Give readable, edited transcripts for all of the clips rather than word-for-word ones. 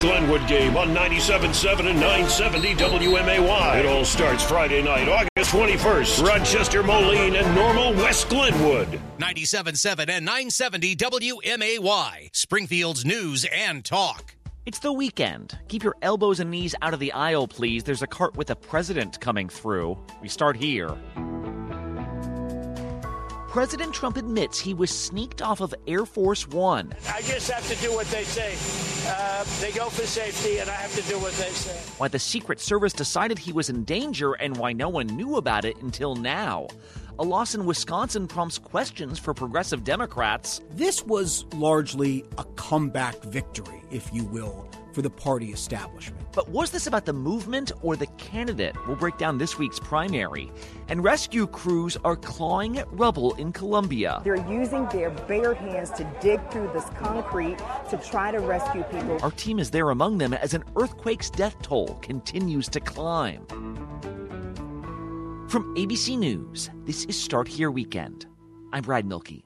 Glenwood game on 97.7 and 970 WMAY. It all starts Friday night, August 21st. Rochester, Moline, and Normal West Glenwood. 97.7 and 970 WMAY. Springfield's news and talk. It's the weekend. Keep your elbows and knees out of the aisle, please. There's a cart with a president coming through. We start here. President Trump admits he was sneaked off of Air Force One. I just have to do what they say. They go for safety, and I have to do what they say. Why the Secret Service decided he was in danger and why no one knew about it until now. A loss in Wisconsin prompts questions for progressive Democrats. This was largely a comeback victory, if you will, for the party establishment. But was this about the movement or the candidate? We'll break down this week's primary. And rescue crews are clawing at rubble in Colombia. They're using their bare hands to dig through this concrete to try to rescue people. Our team is there among them as an earthquake's death toll continues to climb. From ABC News, this is Start Here Weekend. I'm Brad Milkey.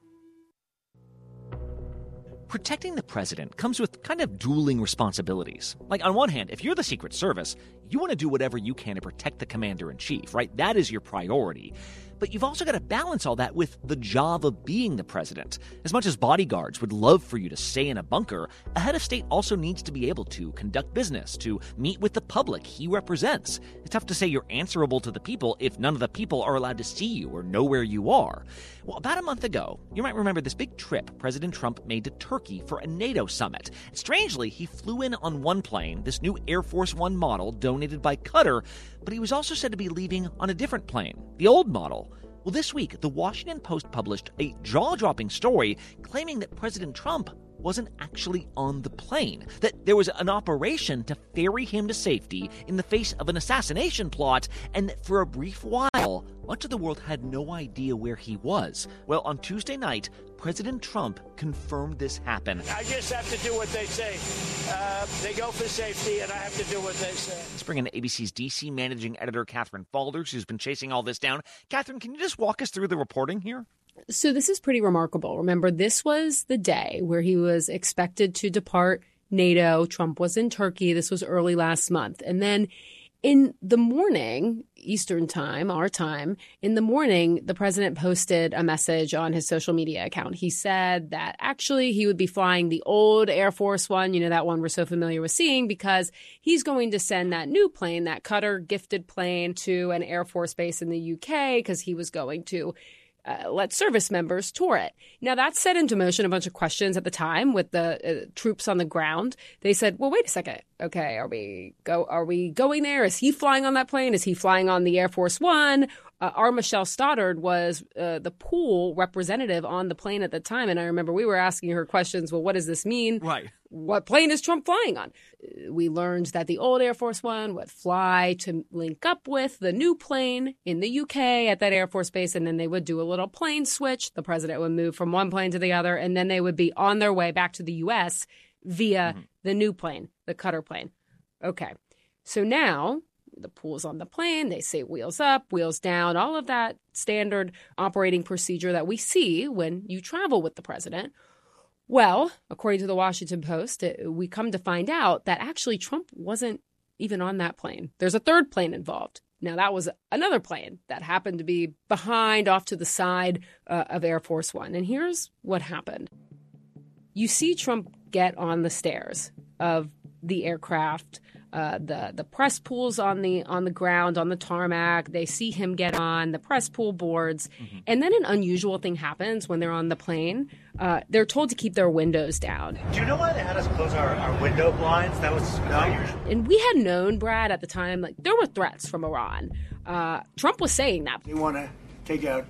Protecting the president comes with kind of dueling responsibilities. Like, on one hand, if you're the Secret Service, you want to do whatever you can to protect the commander-in-chief, right? That is your priority. But you've also got to balance all that with the job of being the president. As much as bodyguards would love for you to stay in a bunker, a head of state also needs to be able to conduct business, to meet with the public he represents. It's tough to say you're answerable to the people if none of the people are allowed to see you or know where you are. Well, about a month ago, you might remember this big trip President Trump made to Turkey for a NATO summit. Strangely, he flew in on one plane, this new Air Force One model donated by Qatar, but he was also said to be leaving on a different plane, the old model. Well, this week, the Washington Post published a jaw-dropping story claiming that President Trump wasn't actually on the plane, that there was an operation to ferry him to safety in the face of an assassination plot, and that for a brief while, much of the world had no idea where he was. Well, on Tuesday night, President Trump confirmed this happened. I just have to do what they say. They go for safety, and I have to do what they say. Let's bring in ABC's D.C. managing editor, Catherine Faulders, who's been chasing all this down. Catherine, can you just walk us through the reporting here? So this is pretty remarkable. Remember, this was the day where he was expected to depart NATO. Trump was in Turkey. This was early last month. And then in the morning, Eastern time, our time, in the morning, the president posted a message on his social media account. He said that actually he would be flying the old Air Force One, you know, that one we're so familiar with seeing, because he's going to send that new plane, that Qatar gifted plane, to an Air Force base in the UK because he was going to let service members tour it. Now, that set into motion a bunch of questions at the time with the troops on the ground. They said, well, wait a second. Okay, are we going there? Is he flying on that plane? Is he flying on the Air Force One? Our Michelle Stoddard was the pool representative on the plane at the time. And I remember we were asking her questions. Well, what does this mean? Right. What plane is Trump flying on? We learned that the old Air Force One would fly to link up with the new plane in the UK at that Air Force base. And then they would do a little plane switch. The president would move from one plane to the other. And then they would be on their way back to the U.S. via the new plane, the Qatar plane. Okay. So now the pool's on the plane. They say wheels up, wheels down, all of that standard operating procedure that we see when you travel with the president. Well, according to the Washington Post, we come to find out that actually Trump wasn't even on that plane. There's a third plane involved. Now, that was another plane that happened to be behind, off to the side of Air Force One. And here's what happened. You see Trump get on the stairs of the aircraft. The press pools on the ground, on the tarmac. They see him get on the press pool boards. Mm-hmm. And then an unusual thing happens when they're on the plane. They're told to keep their windows down. Do you know why they had us close our window blinds? That was unusual. And we had known, Brad, at the time, like there were threats from Iran. Trump was saying that. They want to take out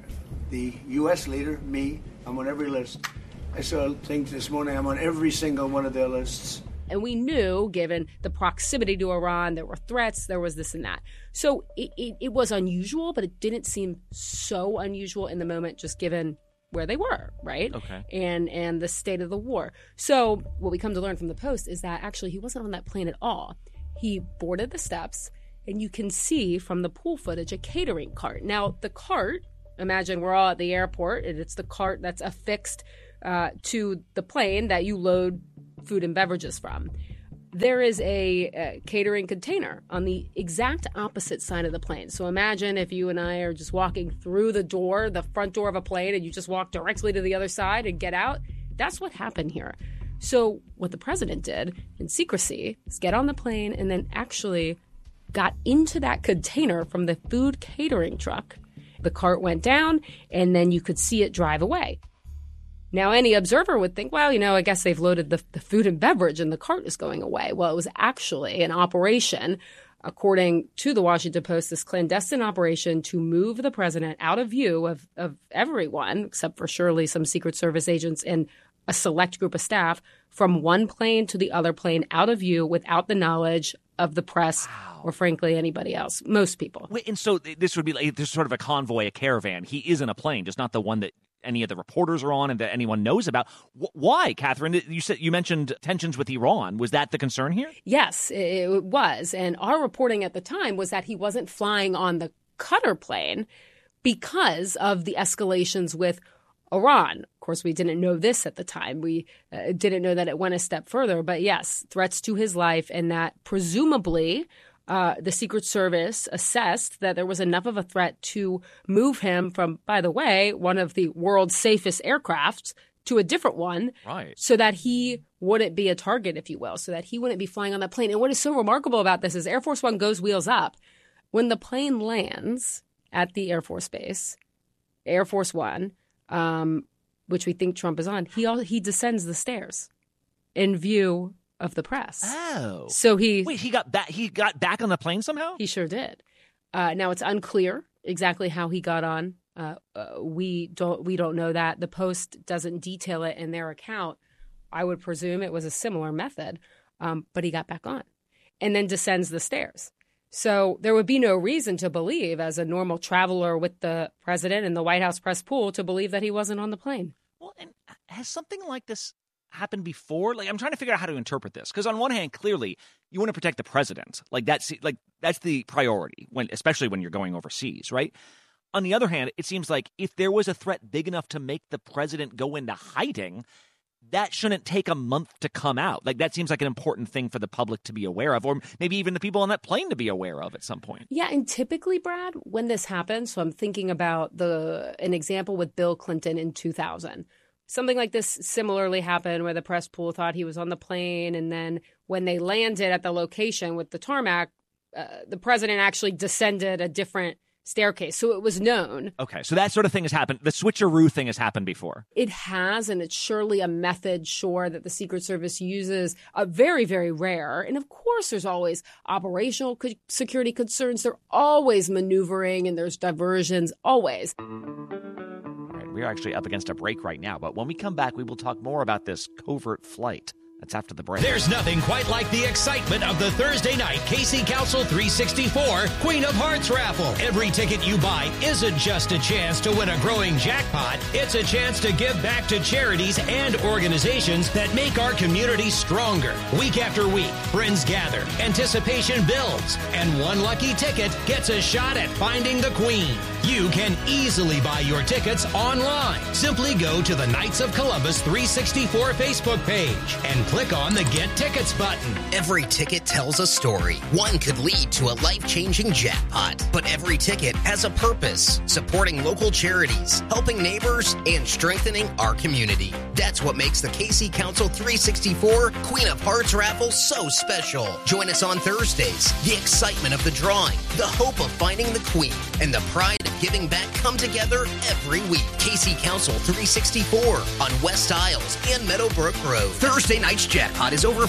the U.S. leader, me. I'm on every list. I saw things this morning. I'm on every single one of their lists. And we knew, given the proximity to Iran, there were threats, there was this and that. So it was unusual, but it didn't seem so unusual in the moment, just given where they were, right? Okay. And the state of the war. So what we come to learn from the Post is that actually he wasn't on that plane at all. He boarded the steps, and you can see from the pool footage a catering cart. Now, the cart, imagine we're all at the airport, and it's the cart that's affixed to the plane that you load food and beverages from. there is a catering container on the exact opposite side of the plane. So imagine if you and I are just walking through the front door of a plane, and you just walk directly to the other side and get out. That's what happened here. So what the president did in secrecy is get on the plane and then actually got into that container from the food catering truck. The cart went down, and then you could see it drive away. Now, any observer would think, well, I guess they've loaded the food and beverage and the cart is going away. Well, it was actually an operation, according to the Washington Post, this clandestine operation to move the president out of view of everyone, except for surely some Secret Service agents and a select group of staff, from one plane to the other plane, out of view without the knowledge of the press or, frankly, anybody else. Most people. Wait, and so this would be like this sort of a convoy, a caravan. He is in a plane, just not the one that any of the reporters are on and that anyone knows about. Why, Catherine? You mentioned tensions with Iran. Was that the concern here? Yes, it was. And our reporting at the time was that he wasn't flying on the Qatar plane because of the escalations with Iran. Of course, we didn't know this at the time. We didn't know that it went a step further. But yes, threats to his life, and that presumably the Secret Service assessed that there was enough of a threat to move him from, by the way, one of the world's safest aircrafts to a different one, right, so that he wouldn't be a target, if you will, so that he wouldn't be flying on that plane. And what is so remarkable about this is Air Force One goes wheels up. When the plane lands at the Air Force Base, Air Force One, which we think Trump is on, he descends the stairs in view of the press. Oh. So he got back on the plane somehow? He sure did. Now it's unclear exactly how he got on. We don't know that. The Post doesn't detail it in their account. I would presume it was a similar method, but he got back on and then descends the stairs. So there would be no reason to believe, as a normal traveler with the president and the White House press pool, to believe that he wasn't on the plane. Well, and has something like this happened before? Like, I'm trying to figure out how to interpret this, because on one hand, clearly you want to protect the president. That's the priority, especially when you're going overseas, right? On the other hand, it seems like if there was a threat big enough to make the president go into hiding, that shouldn't take a month to come out. Like, that seems like an important thing for the public to be aware of, or maybe even the people on that plane to be aware of at some point. Yeah, and typically, Brad, when this happens, so I'm thinking about an example with Bill Clinton in 2000. Something like this similarly happened where the press pool thought he was on the plane, and then when they landed at the location with the tarmac, the president actually descended a different staircase. So it was known. Okay, so that sort of thing has happened. The switcheroo thing has happened before. It has, and it's surely a method, sure, that the Secret Service uses. Very, very rare. And of course, there's always operational security concerns. They're always maneuvering, and there's diversions, always. All right, we are actually up against a break right now, but when we come back, we will talk more about this covert flight. That's after the break. There's nothing quite like the excitement of the Thursday night KC Council 364 Queen of Hearts raffle. Every ticket you buy isn't just a chance to win a growing jackpot. It's a chance to give back to charities and organizations that make our community stronger. Week after week, friends gather, anticipation builds, and one lucky ticket gets a shot at finding the Queen. You can easily buy your tickets online. Simply go to the Knights of Columbus 364 Facebook page and click on the Get Tickets button. Every ticket tells a story. One could lead to a life-changing jackpot, but every ticket has a purpose: supporting local charities, helping neighbors, and strengthening our community. That's what makes the KC Council 364 Queen of Hearts raffle so special. Join us on Thursdays. The excitement of the drawing, the hope of finding the Queen, and the pride of giving back come together every week. KC Council 364 on West Isles and Meadowbrook Road. Thursday night's jackpot is over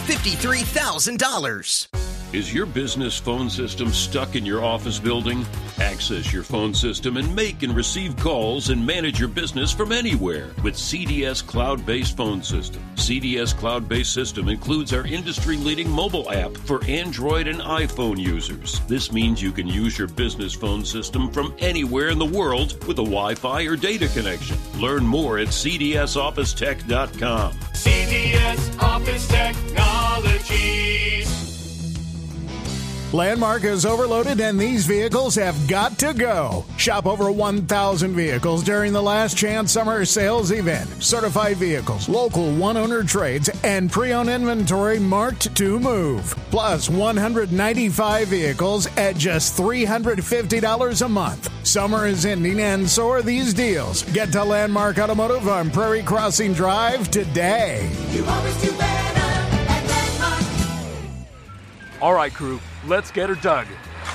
$53,000. Is your business phone system stuck in your office building? Access your phone system and make and receive calls and manage your business from anywhere with CDS Cloud-Based Phone System. CDS Cloud-Based System includes our industry-leading mobile app for Android and iPhone users. This means you can use your business phone system from anywhere in the world with a Wi-Fi or data connection. Learn more at cdsofficetech.com. CDS Office Technologies. Landmark is overloaded and these vehicles have got to go. Shop over 1,000 vehicles during the Last Chance Summer Sales event. Certified vehicles, local one-owner trades, and pre-owned inventory marked to move. Plus 195 vehicles at just $350 a month. Summer is ending and so are these deals. Get to Landmark Automotive on Prairie Crossing Drive today. You always do better at Landmark. All right, crew, let's get her dug.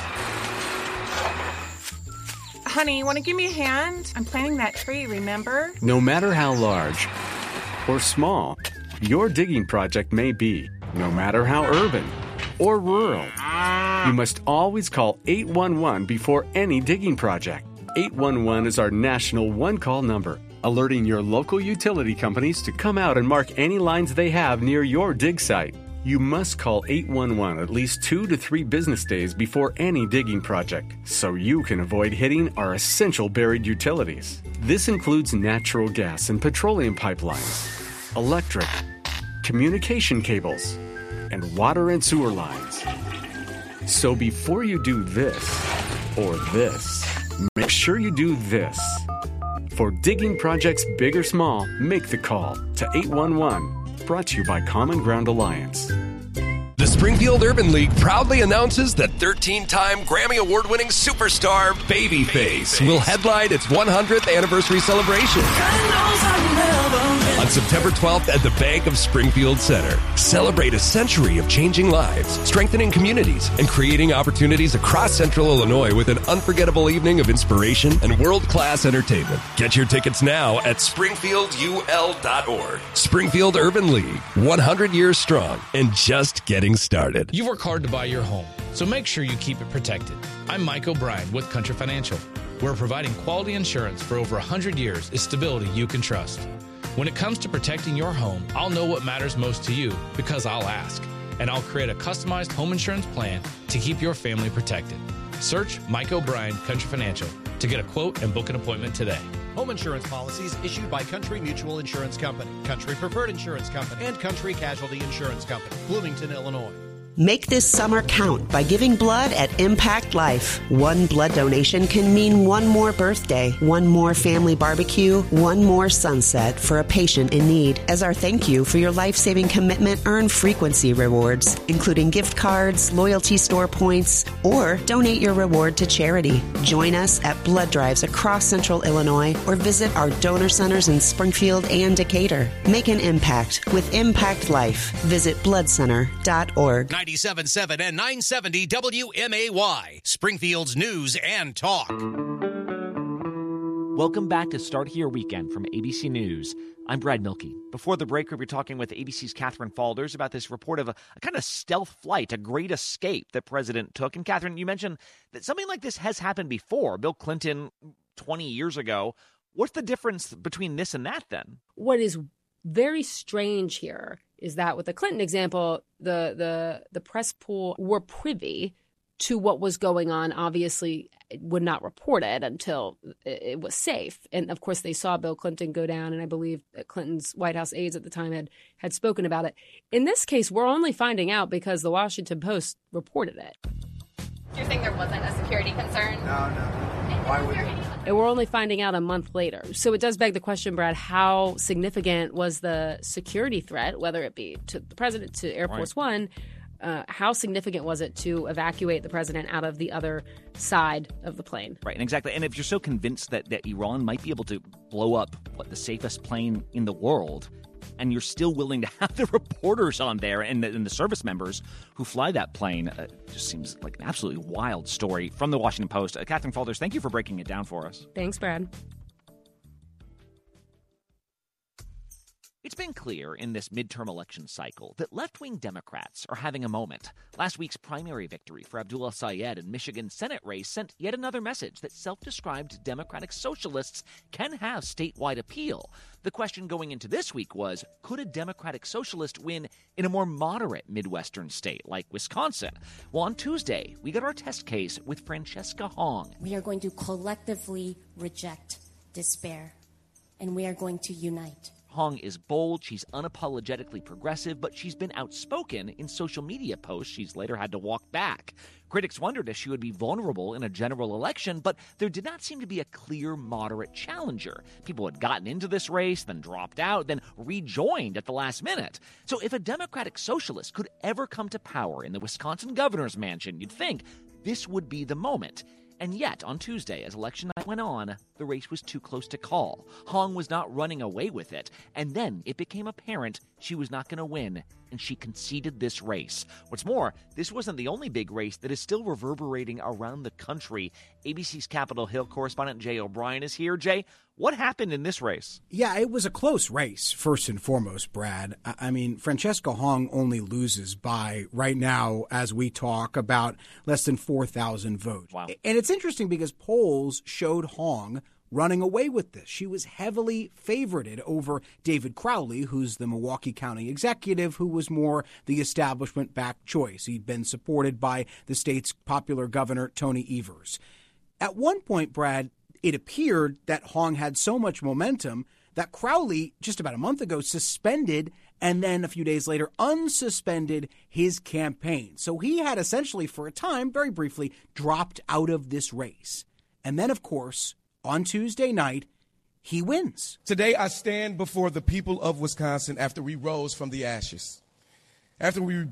Honey, want to give me a hand? I'm planting that tree, remember? No matter how large or small your digging project may be, no matter how urban or rural, you must always call 811 before any digging project. 811 is our national one-call number, alerting your local utility companies to come out and mark any lines they have near your dig site. You must call 811 at least 2 to 3 business days before any digging project, so you can avoid hitting our essential buried utilities. This includes natural gas and petroleum pipelines, electric, communication cables, and water and sewer lines. So before you do this or this, make sure you do this. For digging projects big or small, make the call to 811. Brought to you by Common Ground Alliance. The Springfield Urban League proudly announces that 13-time Grammy Award-winning superstar Babyface will headline its 100th anniversary celebration on September 12th at the Bank of Springfield Center. Celebrate a century of changing lives, strengthening communities, and creating opportunities across Central Illinois with an unforgettable evening of inspiration and world-class entertainment. Get your tickets now at springfieldul.org. Springfield Urban League, 100 years strong and just getting started. You work hard to buy your home, so make sure you keep it protected. I'm Mike O'Brien with Country Financial, where providing quality insurance for over 100 years is stability you can trust. When it comes to protecting your home, I'll know what matters most to you because I'll ask, and I'll create a customized home insurance plan to keep your family protected. Search Mike O'Brien Country Financial to get a quote and book an appointment today. Home insurance policies issued by Country Mutual Insurance Company, Country Preferred Insurance Company, and Country Casualty Insurance Company, Bloomington, Illinois. Make this summer count by giving blood at Impact Life. One blood donation can mean one more birthday, one more family barbecue, one more sunset for a patient in need. As our thank you for your life-saving commitment, earn frequency rewards, including gift cards, loyalty store points, or donate your reward to charity. Join us at blood drives across Central Illinois or visit our donor centers in Springfield and Decatur. Make an impact with Impact Life. Visit bloodcenter.org. 97.7 and 970 WMAY, Springfield's News and Talk. Welcome back to Start Here Weekend from ABC News. I'm Brad Milkey. Before the break, we were talking with ABC's Catherine Falders about this report of a kind of stealth flight, a great escape that President took. And Catherine, you mentioned that something like this has happened before. Bill Clinton, 20 years ago. What's the difference between this and that then? What is very strange here is that with the Clinton example, the press pool were privy to what was going on. Obviously, would not report it until it was safe. And of course, they saw Bill Clinton go down, and I believe that Clinton's White House aides at the time had spoken about it. In this case, we're only finding out because the Washington Post reported it. You're saying there wasn't a security concern? No. Why would they? And we're only finding out a month later. So it does beg the question, Brad, how significant was the security threat, whether it be to the president, to Air Force One? How significant was it to evacuate the president out of the other side of the plane? Right, and exactly. And if you're so convinced that Iran might be able to blow up, the safest plane in the world, and you're still willing to have the reporters on there and the service members who fly that plane, just seems like an absolutely wild story from the Washington Post. Catherine Falders, thank you for breaking it down for us. Thanks, Brad. It's been clear in this midterm election cycle that left-wing Democrats are having a moment. Last week's primary victory for Abdullah Syed in Michigan's Senate race sent yet another message that self-described Democratic socialists can have statewide appeal. The question going into this week was, could a Democratic socialist win in a more moderate Midwestern state like Wisconsin? Well, on Tuesday, we got our test case with Francesca Hong. We are going to collectively reject despair, and we are going to unite. Hong is bold, she's unapologetically progressive, but she's been outspoken in social media posts she's later had to walk back. Critics wondered if she would be vulnerable in a general election, but there did not seem to be a clear moderate challenger. People had gotten into this race, then dropped out, then rejoined at the last minute. So if a Democratic socialist could ever come to power in the Wisconsin governor's mansion, you'd think this would be the moment. And yet, on Tuesday, as election night went on, the race was too close to call. Hong was not running away with it. And then it became apparent she was not going to win, and she conceded this race. What's more, this wasn't the only big race that is still reverberating around the country. ABC's Capitol Hill correspondent Jay O'Brien is here. Jay, what happened in this race? Yeah, it was a close race, first and foremost, Brad. I mean, Francesca Hong only loses by, right now, as we talk, about less than 4,000 votes. Wow. And it's interesting because polls showed Hong running away with this. She was heavily favorited over David Crowley, who's the Milwaukee County executive, who was more the establishment-backed choice. He'd been supported by the state's popular governor, Tony Evers. At one point, Brad, it appeared that Hong had so much momentum that Crowley, just about a month ago, suspended and then a few days later unsuspended his campaign. So he had essentially, for a time, very briefly, dropped out of this race. And then, of course, on Tuesday night, he wins. Today, I stand before the people of Wisconsin after we rose from the ashes, after we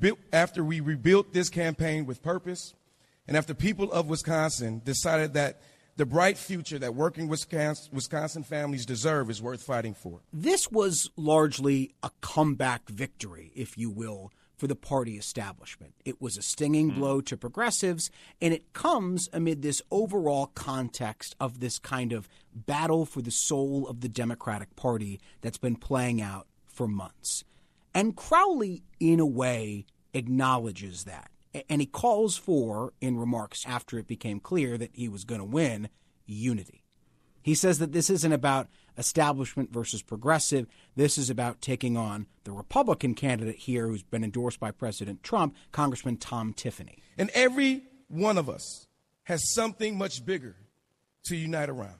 rebuilt this campaign with purpose, and after people of Wisconsin decided that the bright future that working Wisconsin families deserve is worth fighting for. This was largely a comeback victory, if you will, for the party establishment. It was a stinging blow to progressives, and it comes amid this overall context of this kind of battle for the soul of the Democratic Party that's been playing out for months. And Crowley, in a way, acknowledges that. And he calls for, in remarks after it became clear that he was going to win, unity. He says that this isn't about establishment versus progressive. This is about taking on the Republican candidate here who's been endorsed by President Trump, Congressman Tom Tiffany. And every one of us has something much bigger to unite around.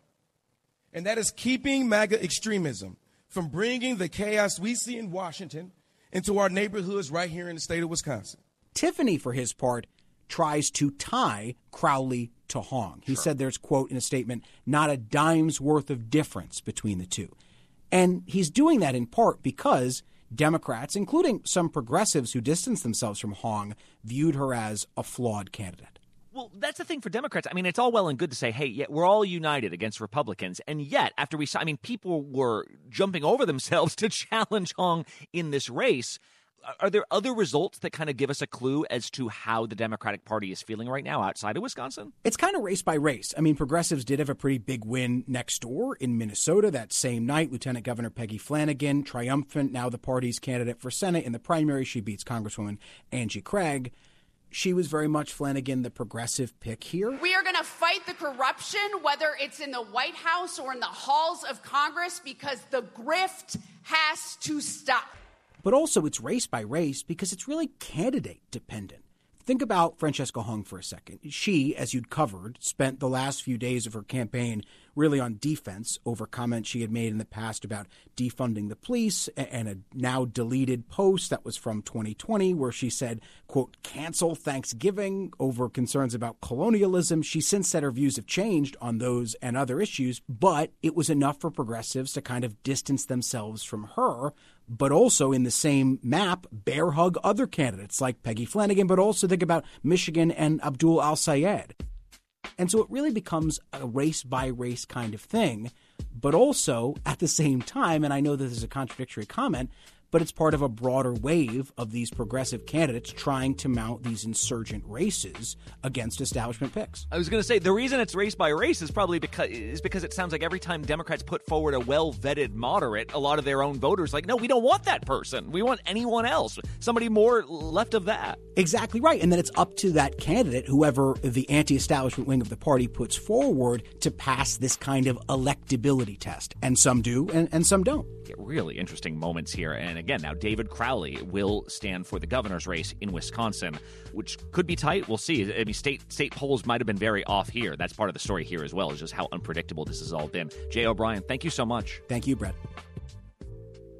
And that is keeping MAGA extremism from bringing the chaos we see in Washington into our neighborhoods right here in the state of Wisconsin. Tiffany, for his part, tries to tie Crowley to Hong. He said there's, quote, in a statement, not a dime's worth of difference between the two. And he's doing that in part because Democrats, including some progressives who distanced themselves from Hong, viewed her as a flawed candidate. Well, that's the thing for Democrats. I mean, it's all well and good to say, hey, yeah, we're all united against Republicans. And yet, after we saw, I mean, people were jumping over themselves to challenge Hong in this race. Are there other results that kind of give us a clue as to how the Democratic Party is feeling right now outside of Wisconsin? It's kind of race by race. I mean, progressives did have a pretty big win next door in Minnesota that same night. Lieutenant Governor Peggy Flanagan, triumphant, now the party's candidate for Senate in the primary. She beats Congresswoman Angie Craig. She was very much, Flanagan, the progressive pick here. We are going to fight the corruption, whether it's in the White House or in the halls of Congress, because the grift has to stop. But also it's race by race because it's really candidate dependent. Think about Francesca Hong for a second. She, as you'd covered, spent the last few days of her campaign really on defense over comments she had made in the past about defunding the police and a now deleted post that was from 2020 where she said, quote, cancel Thanksgiving over concerns about colonialism. She since said her views have changed on those and other issues, but it was enough for progressives to kind of distance themselves from her, but also in the same map, bear hug other candidates like Peggy Flanagan, but also think about Michigan and Abdul Al-Sayed. And so it really becomes a race-by-race kind of thing, but also at the same time, and I know this is a contradictory comment, but it's part of a broader wave of these progressive candidates trying to mount these insurgent races against establishment picks. I was going to say, the reason it's race by race is probably because it sounds like every time Democrats put forward a well-vetted moderate, a lot of their own voters like, no, we don't want that person. We want anyone else, somebody more left of that. Exactly right. And then it's up to that candidate, whoever the anti-establishment wing of the party puts forward, to pass this kind of electability test. And some do, and some don't. Really interesting moments here. And again, now David Crowley will stand for the governor's race in Wisconsin, which could be tight. We'll see. I mean, state polls might have been very off here. That's part of the story here as well, is just how unpredictable this has all been. Jay O'Brien, thank you so much. Thank you, Brett.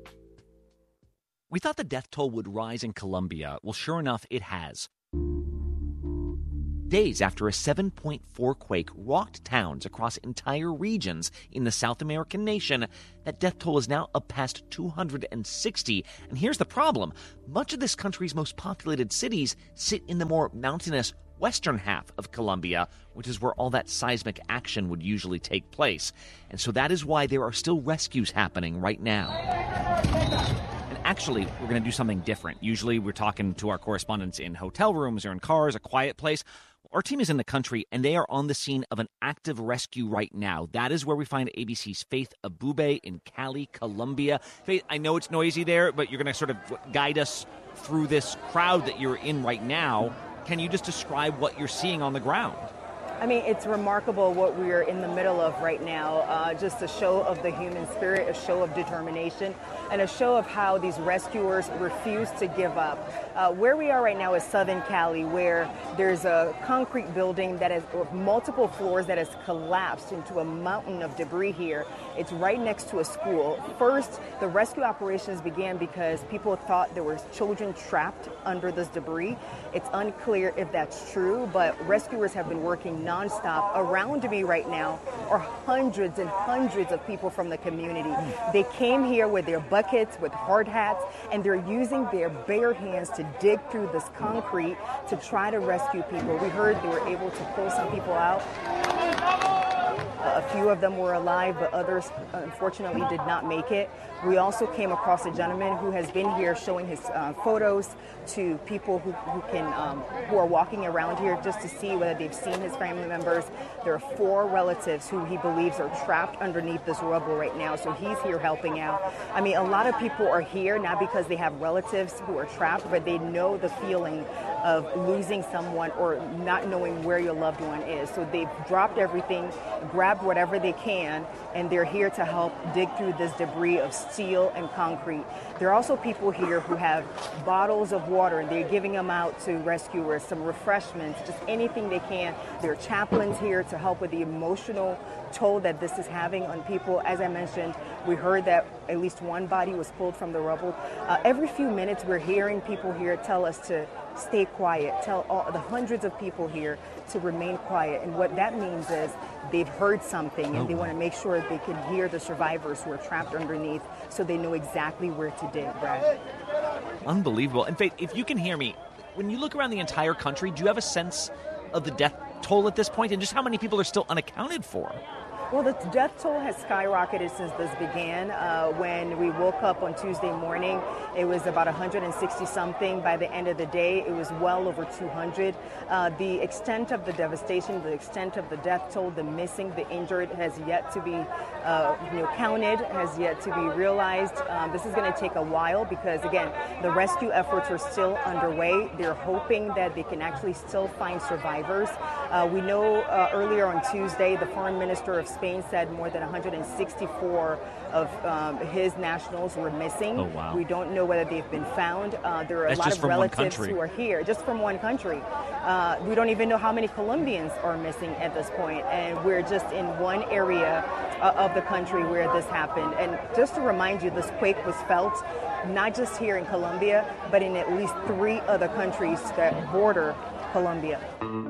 We thought the death toll would rise in Colombia. Well, sure enough, it has. Days after a 7.4 quake rocked towns across entire regions in the South American nation, that death toll is now up past 260. And here's the problem. Much of this country's most populated cities sit in the more mountainous western half of Colombia, which is where all that seismic action would usually take place. And so that is why there are still rescues happening right now. Actually, we're going to do something different. Usually we're talking to our correspondents in hotel rooms or in cars, a quiet place. Our team is in the country, and they are on the scene of an active rescue right now. That is where we find ABC's Faith Abube in Cali, Colombia. Faith, I know it's noisy there, but you're going to sort of guide us through this crowd that you're in right now. Can you just describe what you're seeing on the ground? I mean, it's remarkable what we're in the middle of right now. Just a show of the human spirit, a show of determination, and a show of how these rescuers refuse to give up. Where we are right now is Southern Cali, where there's a concrete building that has multiple floors that has collapsed into a mountain of debris here. It's right next to a school. First, the rescue operations began because people thought there were children trapped under this debris. It's unclear if that's true, but rescuers have been working nonstop. Around me right now are hundreds and hundreds of people from the community. They came here with their buckets, with hard hats, and they're using their bare hands to dig through this concrete to try to rescue people. We heard they were able to pull some people out. A few of them were alive, but others unfortunately did not make it. We also came across a gentleman who has been here showing his photos to people who are walking around here just to see whether they've seen his family members. There are 4 relatives who he believes are trapped underneath this rubble right now, so he's here helping out. I mean, a lot of people are here not because they have relatives who are trapped, but they know the feeling of losing someone or not knowing where your loved one is. So they've dropped everything, grabbed whatever they can, and they're here to help dig through this debris of steel and concrete. There are also people here who have bottles of water, and they're giving them out to rescuers, some refreshments, just anything they can. There are chaplains here to help with the emotional toll that this is having on people. As I mentioned, we heard that at least one body was pulled from the rubble. Every few minutes, we're hearing people here tell us to stay quiet, tell all the hundreds of people here to remain quiet. And what that means is they've heard something and they want to make sure they can hear the survivors who are trapped underneath so they know exactly where to dig, Brad. Unbelievable. And Faith, if you can hear me, when you look around the entire country, do you have a sense of the death toll at this point and just how many people are still unaccounted for? Well, the death toll has skyrocketed since this began. When we woke up on Tuesday morning, it was about 160-something. By the end of the day, it was well over 200. The extent of the devastation, the extent of the death toll, the missing, the injured has yet to be counted, has yet to be realized. This is going to take a while because, again, the rescue efforts are still underway. They're hoping that they can actually still find survivors. We know earlier on Tuesday, the foreign minister of Spain said more than 164 of his nationals were missing. Oh, wow. We don't know whether they've been found. There are a lot of relatives who are here, just from one country. We don't even know how many Colombians are missing at this point, and we're just in one area of the country where this happened. And just to remind you, this quake was felt not just here in Colombia, but in at least 3 other countries that border Colombia.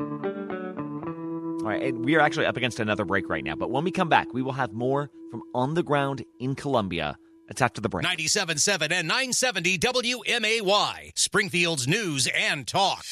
All right, we are actually up against another break right now, but when we come back, we will have more from On the Ground in Colombia. It's after the break. 97.7 and 970 WMAY, Springfield's news and talk.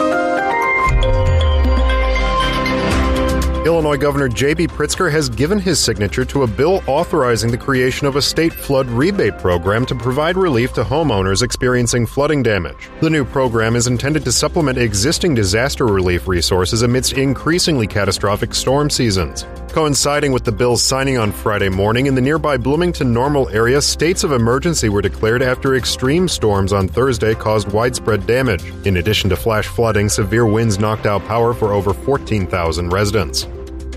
Illinois Governor J.B. Pritzker has given his signature to a bill authorizing the creation of a state flood rebate program to provide relief to homeowners experiencing flooding damage. The new program is intended to supplement existing disaster relief resources amidst increasingly catastrophic storm seasons. Coinciding with the bill's signing on Friday morning, in the nearby Bloomington-Normal area, states of emergency were declared after extreme storms on Thursday caused widespread damage. In addition to flash flooding, severe winds knocked out power for over 14,000 residents.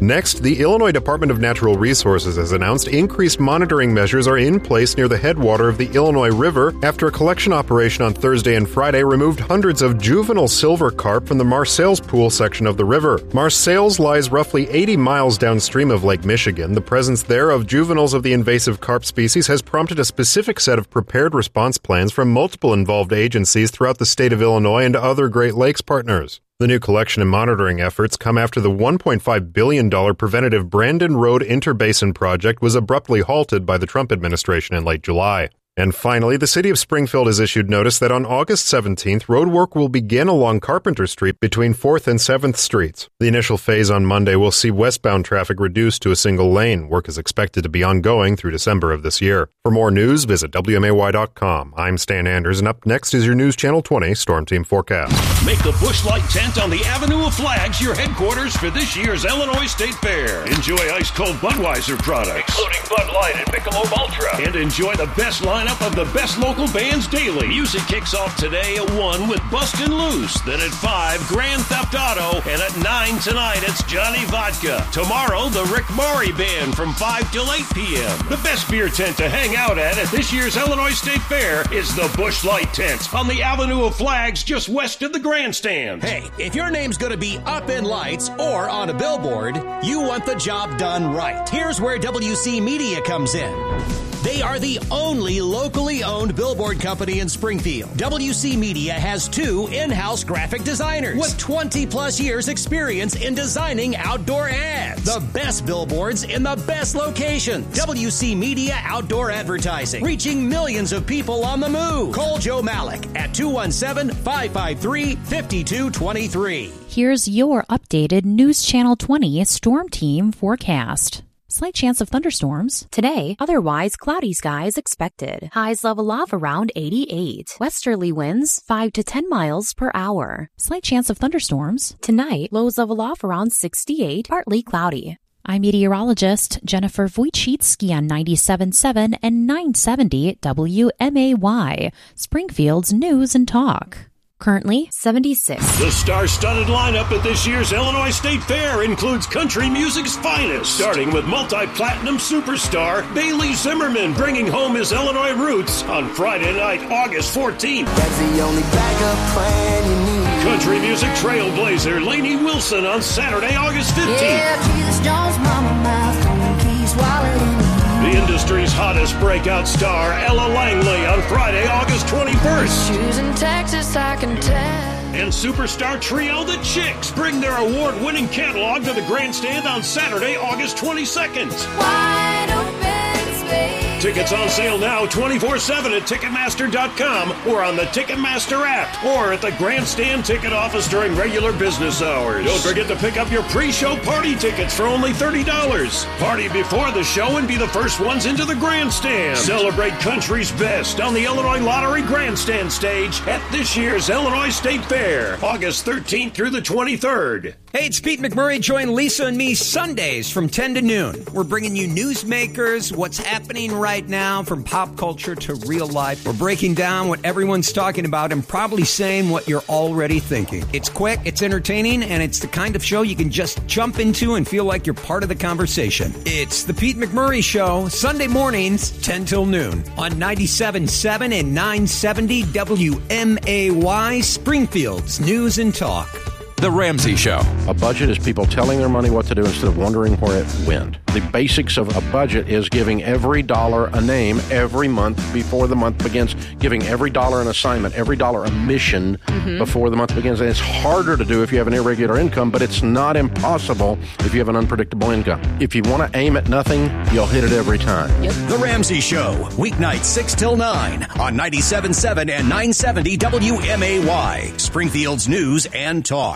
Next, the Illinois Department of Natural Resources has announced increased monitoring measures are in place near the headwater of the Illinois River after a collection operation on Thursday and Friday removed hundreds of juvenile silver carp from the Marseilles Pool section of the river. Marseilles lies roughly 80 miles downstream of Lake Michigan. The presence there of juveniles of the invasive carp species has prompted a specific set of prepared response plans from multiple involved agencies throughout the state of Illinois and other Great Lakes partners. The new collection and monitoring efforts come after the $1.5 billion preventative Brandon Road Interbasin project was abruptly halted by the Trump administration in late July. And finally, the city of Springfield has issued notice that on August 17th, road work will begin along Carpenter Street between 4th and 7th Streets. The initial phase on Monday will see westbound traffic reduced to a single lane. Work is expected to be ongoing through December of this year. For more news, visit WMAY.com. I'm Stan Anders, and up next is your News Channel 20 Storm Team Forecast. Make the Busch Light tent on the Avenue of Flags your headquarters for this year's Illinois State Fair. Enjoy ice-cold Budweiser products, including Bud Light and Michelob Ultra. And enjoy the best lineup of the best local bands daily. Music kicks off today at 1 with Bustin' Loose. Then at 5, Grand Theft Auto. And at 9 tonight, it's Johnny Vodka. Tomorrow, the Rick Maury Band from 5 till 8 p.m. The best beer tent to hang out at this year's Illinois State Fair is the Busch Light Tent on the Avenue of Flags just west of the grandstand. Hey, if your name's going to be up in lights or on a billboard, you want the job done right. Here's where WC Media comes in. They are the only locally owned billboard company in Springfield. WC Media has 2 in-house graphic designers with 20-plus years experience in designing outdoor ads. The best billboards in the best locations. WC Media Outdoor Advertising, reaching millions of people on the move. Call Joe Malik at 217-553-5223. Here's your updated News Channel 20 Storm Team forecast. Slight chance of thunderstorms. Today, otherwise cloudy skies expected. Highs level off around 88. Westerly winds 5 to 10 miles per hour. Slight chance of thunderstorms. Tonight, lows level off around 68, partly cloudy. I'm meteorologist Jennifer Wojcicki on 97.7 and 970 WMAY, Springfield's News and Talk. Currently 76. The star-studded lineup at this year's Illinois State Fair includes country music's finest, starting with multi-platinum superstar Bailey Zimmerman bringing home his Illinois roots on Friday night, August 14th. That's the only backup plan you need. Country music trailblazer Lainey Wilson on Saturday, August 15th. Yeah, Jesus Jones, Mama Mouth, keys, wallet, and the industry's hottest breakout star, Ella Langley, on Friday, August 21st. Shoes in Texas, I can tell. And superstar trio The Chicks bring their award-winning catalog to the grandstand on Saturday, August 22nd. Wide open space. Tickets on sale now 24/7 at Ticketmaster.com or on the Ticketmaster app or at the grandstand ticket office during regular business hours. Don't forget to pick up your pre-show party tickets for only $30. Party before the show and be the first ones into the grandstand. Celebrate country's best on the Illinois Lottery Grandstand stage at this year's Illinois State Fair, August 13th through the 23rd. Hey, it's Pete McMurray. Join Lisa and me Sundays from 10 to noon. We're bringing you newsmakers, what's happening right now from pop culture to real life. We're breaking down what everyone's talking about and probably saying what you're already thinking. It's quick, it's entertaining, and it's the kind of show you can just jump into and feel like you're part of the conversation. It's the Pete McMurray Show, Sunday mornings, 10 till noon on 97.7 and 970 WMAY, Springfield's News and Talk. The Ramsey Show. A budget is people telling their money what to do instead of wondering where it went. The basics of a budget is giving every dollar a name every month before the month begins, giving every dollar an assignment, every dollar a mission before the month begins. And it's harder to do if you have an irregular income, but it's not impossible if you have an unpredictable income. If you want to aim at nothing, you'll hit it every time. The Ramsey Show, weeknights 6 till 9 on 97.7 and 970 WMAY, Springfield's News and Talk.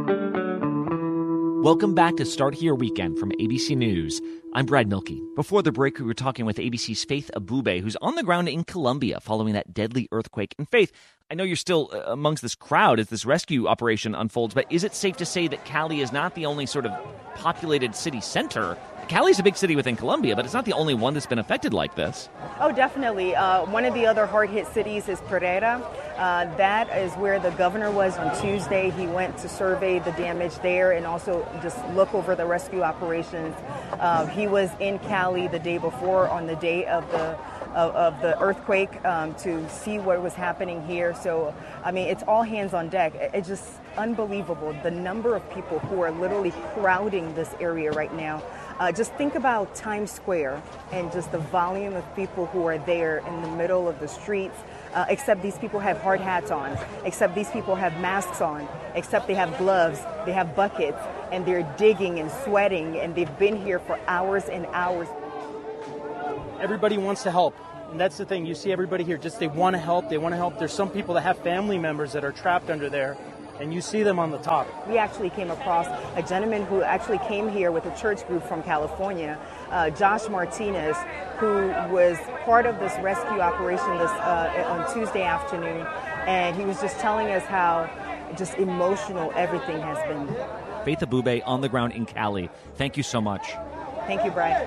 Welcome back to Start Here Weekend from ABC News. I'm Brad Milkey. Before the break, we were talking with ABC's Faith Abube, who's on the ground in Colombia following that deadly earthquake. And Faith, I know you're still amongst this crowd as this rescue operation unfolds, but is it safe to say that Cali is not the only sort of populated city center? Cali's a big city within Colombia, but it's not the only one that's been affected like this. Oh, definitely. One of the other hard-hit cities is Pereira. That is where the governor was on Tuesday. He went to survey the damage there and also just look over the rescue operations. He was in Cali the day before on the day of the earthquake to see what was happening here. So, I mean, it's all hands on deck. It's just unbelievable, the number of people who are literally crowding this area right now. Just think about Times Square and just the volume of people who are there in the middle of the streets, except these people have hard hats on, except these people have masks on, except they have gloves, they have buckets, and they're digging and sweating, and they've been here for hours and hours. Everybody wants to help. And that's the thing. You see everybody here, just they want to help. They want to help. There's some people that have family members that are trapped under there, and you see them on the top. We actually came across a gentleman who actually came here with a church group from California, Josh Martinez, who was part of this rescue operation on Tuesday afternoon. And he was just telling us how just emotional everything has been. Faith Abube on the ground in Cali. Thank you so much. Thank you, Brian.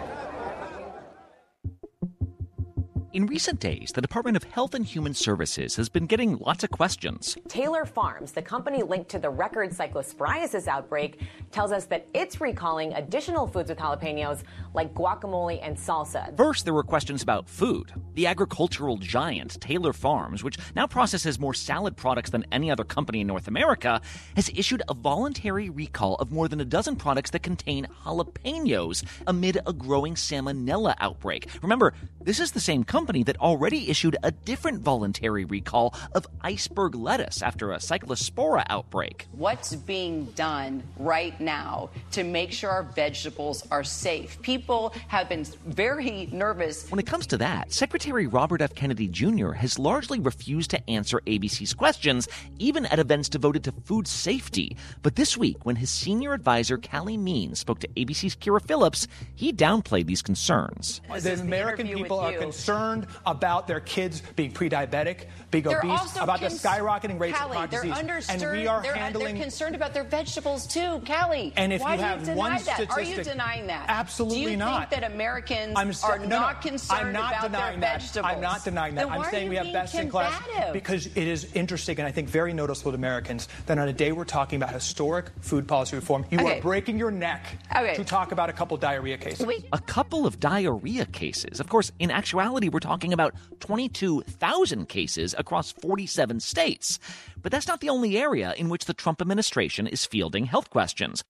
In recent days, the Department of Health and Human Services has been getting lots of questions. Taylor Farms, the company linked to the record cyclosporiasis outbreak, tells us that it's recalling additional foods with jalapenos like guacamole and salsa. First, there were questions about food. The agricultural giant, Taylor Farms, which now processes more salad products than any other company in North America, has issued a voluntary recall of more than a dozen products that contain jalapenos amid a growing salmonella outbreak. Remember, this is the same company that already issued a different voluntary recall of iceberg lettuce after a cyclospora outbreak. What's being done right now to make sure our vegetables are safe? People have been very nervous. When it comes to that, Secretary Robert F. Kennedy Jr. has largely refused to answer ABC's questions, even at events devoted to food safety. But this week, when his senior advisor, Callie Means, spoke to ABC's Kira Phillips, he downplayed these concerns. The American people are concerned about their kids being pre-diabetic, being obese, about the skyrocketing rates of chronic disease. And we are they're concerned about their vegetables too, Callie. And if why you have do you deny one that? statistic, Are you denying that? Absolutely do you not. think that Americans are not concerned about their vegetables? I'm not denying that. Then I'm saying we have best in class because it is interesting and I think very noticeable to Americans that on a day we're talking about historic food policy reform, you are breaking your neck to talk about a couple diarrhea cases. A couple of diarrhea cases. Of course, in actuality, we're talking about 22,000 cases across 47 states. But that's not the only area in which the Trump administration is fielding health questions.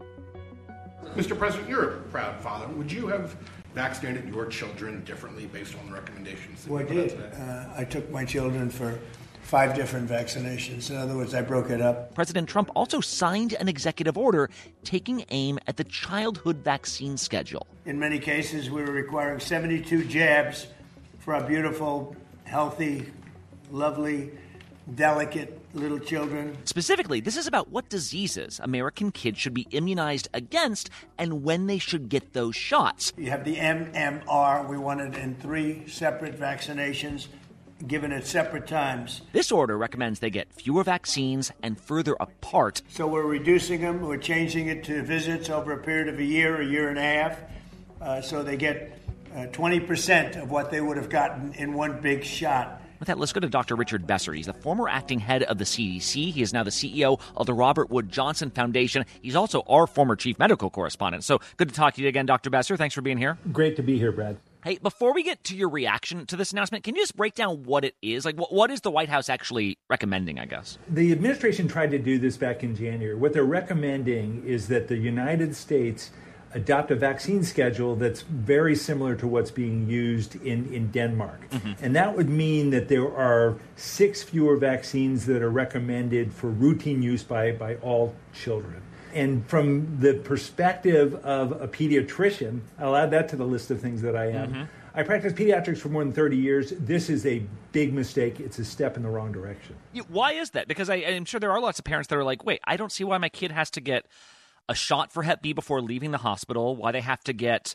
Mr. President, you're a proud father. Would you have vaccinated your children differently based on the recommendations? Well, I did. I took my children for 5 different vaccinations. In other words, I broke it up. President Trump also signed an executive order taking aim at the childhood vaccine schedule. In many cases, we were requiring 72 jabs for our beautiful, healthy, lovely, delicate little children. Specifically, this is about what diseases American kids should be immunized against and when they should get those shots. You have the MMR. We want it in 3 separate vaccinations, given at separate times. This order recommends they get fewer vaccines and further apart. So we're reducing them. We're changing it to visits over a period of a year and a half, so they get 20% of what they would have gotten in one big shot. With that, let's go to Dr. Richard Besser. He's the former acting head of the CDC. He is now the CEO of the Robert Wood Johnson Foundation. He's also our former chief medical correspondent. So good to talk to you again, Dr. Besser. Thanks for being here. Great to be here, Brad. Hey, before we get to your reaction to this announcement, can you just break down what it is? Like, what is the White House actually recommending, I guess? The administration tried to do this back in January. What they're recommending is that the United States adopt a vaccine schedule that's very similar to what's being used in Denmark. Mm-hmm. And that would mean that there are 6 fewer vaccines that are recommended for routine use by all children. And from the perspective of a pediatrician, I'll add that to the list of things that I am. Mm-hmm. I practiced pediatrics for more than 30 years. This is a big mistake. It's a step in the wrong direction. Why is that? Because I'm sure there are lots of parents that are like, wait, I don't see why my kid has to get a shot for Hep B before leaving the hospital, why they have to get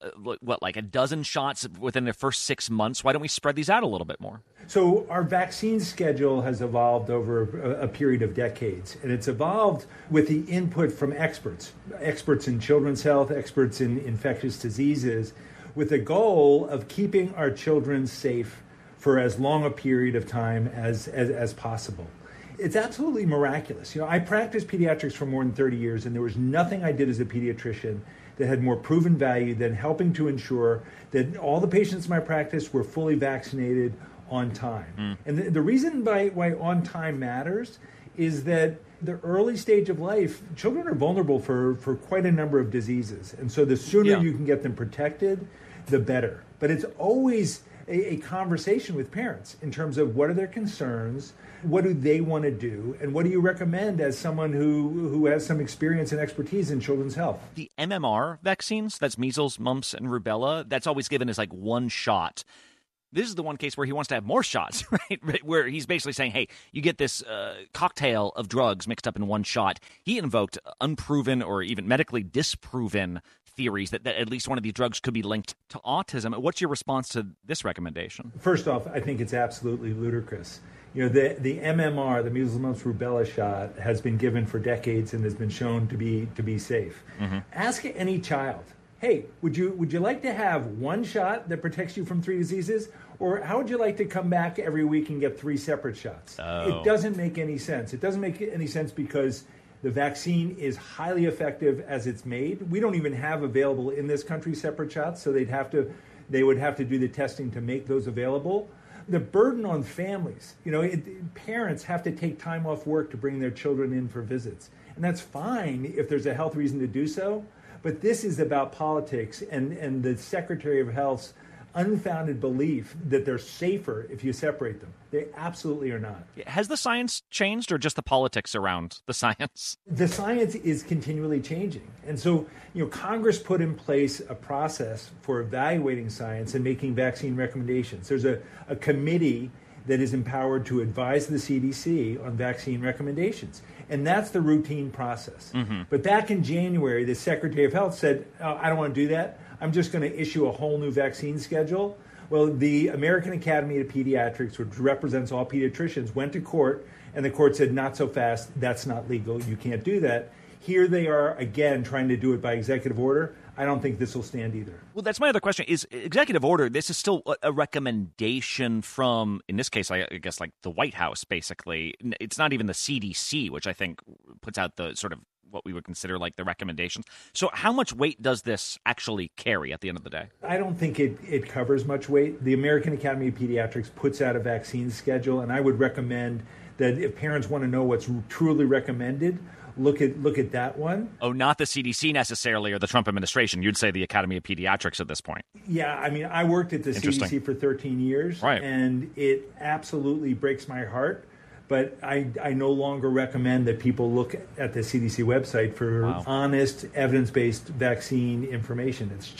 like a dozen shots within the first 6 months. Why don't we spread these out a little bit more? So our vaccine schedule has evolved over a period of decades, and it's evolved with the input from experts in children's health, experts in infectious diseases, with the goal of keeping our children safe for as long a period of time as possible. It's absolutely miraculous. I practiced pediatrics for more than 30 years, and there was nothing I did as a pediatrician that had more proven value than helping to ensure that all the patients in my practice were fully vaccinated on time. And the reason why on time matters is that the early stage of life, children are vulnerable for quite a number of diseases. And so the sooner you can get them protected, the better. But it's always a conversation with parents in terms of what are their concerns, what do they want to do, and what do you recommend as someone who has some experience and expertise in children's health? The MMR vaccines, that's measles, mumps, and rubella, that's always given as like one shot. This is the one case where he wants to have more shots, right? Where he's basically saying, hey, you get this cocktail of drugs mixed up in one shot. He invoked unproven or even medically disproven theories that at least one of these drugs could be linked to autism. What's your response to this recommendation? First off, I think it's absolutely ludicrous. The MMR, the measles, mumps, rubella shot, has been given for decades and has been shown to be safe. Mm-hmm. Ask any child, hey, would you like to have one shot that protects you from 3 diseases, or how would you like to come back every week and get 3 separate shots? It doesn't make any sense. It doesn't make any sense because the vaccine is highly effective as it's made. We don't even have available in this country separate shots, so they would have to do the testing to make those available. The burden on families, parents have to take time off work to bring their children in for visits. And that's fine if there's a health reason to do so. But this is about politics and the Secretary of Health's unfounded belief that they're safer if you separate them. They absolutely are not. Has the science changed or just the politics around the science? The science is continually changing. And so, Congress put in place a process for evaluating science and making vaccine recommendations. There's a committee that is empowered to advise the CDC on vaccine recommendations. And that's the routine process. Mm-hmm. But back in January, the Secretary of Health said, I don't want to do that. I'm just going to issue a whole new vaccine schedule. Well, the American Academy of Pediatrics, which represents all pediatricians, went to court, and the court said, not so fast, that's not legal, you can't do that. Here they are, again, trying to do it by executive order. I don't think this will stand either. Well, that's my other question. Is executive order, this is still a recommendation from, in this case, I guess, like the White House, basically. It's not even the CDC, which I think puts out the sort of what we would consider like the recommendations. So how much weight does this actually carry at the end of the day? I don't think it covers much weight. The American Academy of Pediatrics puts out a vaccine schedule, and I would recommend that if parents want to know what's truly recommended, look at that one. Oh, not the CDC necessarily or the Trump administration. You'd say the Academy of Pediatrics at this point. Yeah, I mean, I worked at the CDC for 13 years, right, and it absolutely breaks my heart. But I no longer recommend that people look at the CDC website for honest, evidence-based vaccine information. It's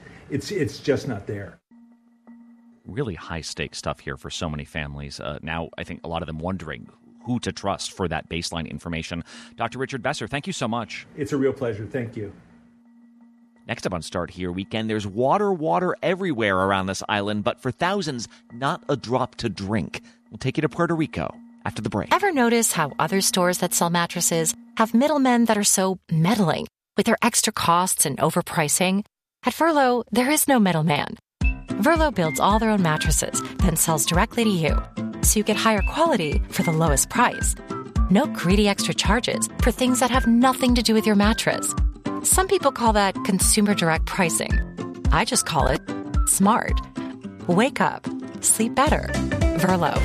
just not there. Really high-stakes stuff here for so many families. Now, I think a lot of them wondering who to trust for that baseline information. Dr. Richard Besser, thank you so much. It's a real pleasure. Thank you. Next up on Start Here Weekend, there's water everywhere around this island, but for thousands, not a drop to drink. We'll take you to Puerto Rico after the break. Ever notice how other stores that sell mattresses have middlemen that are so meddling with their extra costs and overpricing? At Verlo, there is no middleman. Verlo builds all their own mattresses, then sells directly to you, so you get higher quality for the lowest price. No greedy extra charges for things that have nothing to do with your mattress. Some people call that consumer direct pricing. I just call it smart. Wake up. Sleep better. Verlo.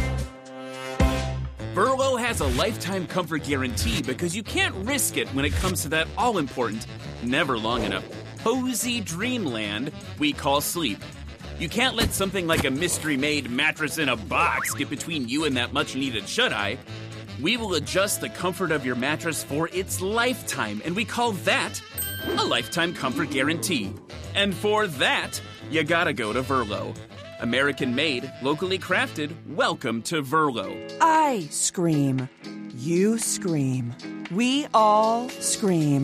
Verlo has a lifetime comfort guarantee because you can't risk it when it comes to that all-important, never long enough, cozy dreamland we call sleep. You can't let something like a mystery-made mattress in a box get between you and that much-needed shut-eye. We will adjust the comfort of your mattress for its lifetime, and we call that a lifetime comfort guarantee. And for that, you gotta go to Verlo. American-made, locally crafted, welcome to Verlo. I scream. You scream. We all scream.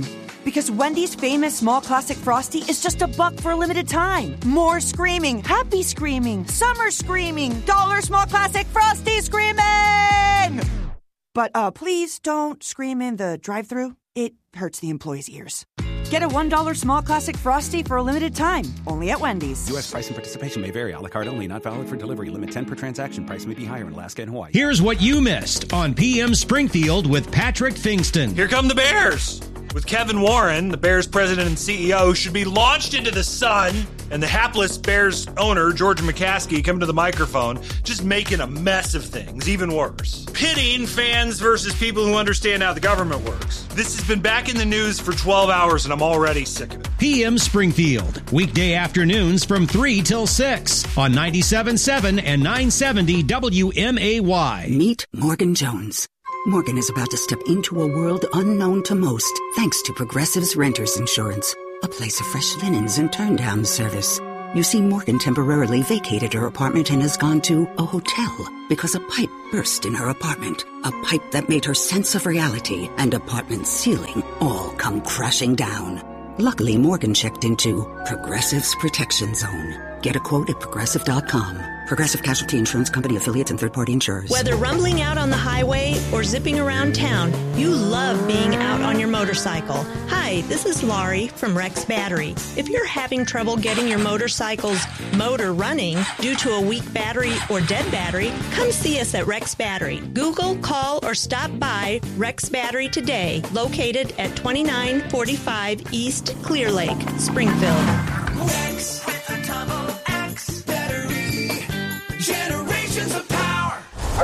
Because Wendy's famous small classic Frosty is just $1 for a limited time. More screaming, happy screaming, summer screaming, dollar small classic Frosty screaming! But please don't scream in the drive-thru. It hurts the employees' ears. Get a $1 small classic Frosty for a limited time, only at Wendy's. U.S. price and participation may vary. A la carte only, not valid for delivery. Limit 10 per transaction. Price may be higher in Alaska and Hawaii. Here's what you missed on PM Springfield with Patrick Fingston. Here come the Bears. With Kevin Warren, the Bears president and CEO, should be launched into the sun, and the hapless Bears owner, George McCaskey, coming to the microphone, just making a mess of things, even worse. Pitting fans versus people who understand how the government works. This has been back in the news for 12 hours, and I'm already sick of it. PM Springfield, weekday afternoons from 3 till 6 on 97.7 and 970 WMAY. Meet Morgan Jones. Morgan is about to step into a world unknown to most, thanks to Progressive's Renters Insurance, a place of fresh linens and turn-down service. You see, Morgan temporarily vacated her apartment and has gone to a hotel because a pipe burst in her apartment. A pipe that made her sense of reality and apartment ceiling all come crashing down. Luckily, Morgan checked into Progressive's Protection Zone. Get a quote at Progressive.com. Progressive Casualty Insurance Company, affiliates, and third-party insurers. Whether rumbling out on the highway or zipping around town, you love being out on your motorcycle. Hi, this is Laurie from Rex Battery. If you're having trouble getting your motorcycle's motor running due to a weak battery or dead battery, come see us at Rex Battery. Google, call, or stop by Rex Battery today, located at 2945 East Clear Lake, Springfield. Rex with a double X battery. Generations of power.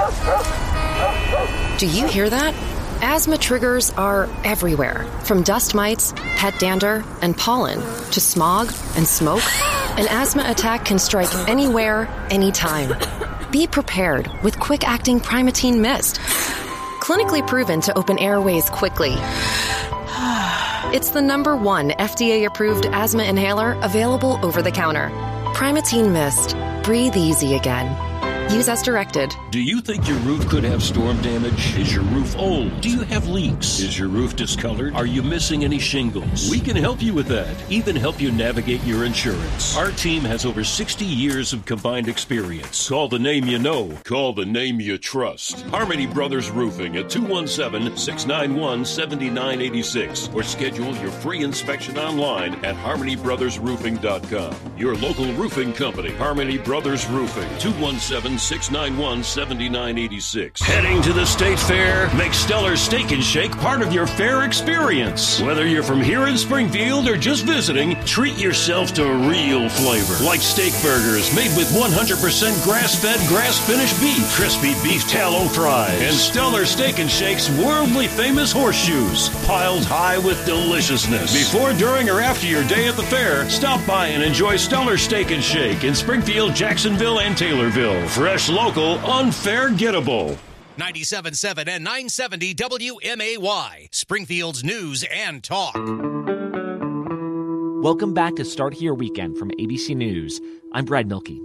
Do you hear that? Asthma triggers are everywhere, from dust mites, pet dander, and pollen, to smog and smoke. An asthma attack can strike anywhere, anytime. Be prepared with quick-acting Primatene Mist. Clinically proven to open airways quickly. It's the #1 FDA-approved asthma inhaler available over the counter. Primatene Mist. Breathe easy again. Use as directed. Do you think your roof could have storm damage? Is your roof old? Do you have leaks? Is your roof discolored? Are you missing any shingles? We can help you with that. Even help you navigate your insurance. Our team has over 60 years of combined experience. Call the name you know. Call the name you trust. Harmony Brothers Roofing at 217-691-7986 or schedule your free inspection online at harmonybrothersroofing.com. Your local roofing company, Harmony Brothers Roofing, 217-691-7986. Heading to the State Fair? Make Stellar Steak and Shake part of your fair experience. Whether you're from here in Springfield or just visiting, treat yourself to real flavor. Like steak burgers made with 100% grass-fed, grass-finished beef, crispy beef tallow fries, and Stellar Steak and Shake's worldly famous horseshoes, piled high with deliciousness. Before, during, or after your day at the fair, stop by and enjoy Stellar Steak and Shake in Springfield, Jacksonville, and Taylorville. Fresh, local, unforgettable. 97.7 and 970 WMAY, Springfield's news and talk. Welcome back to Start Here Weekend from ABC News. I'm Brad Milkey.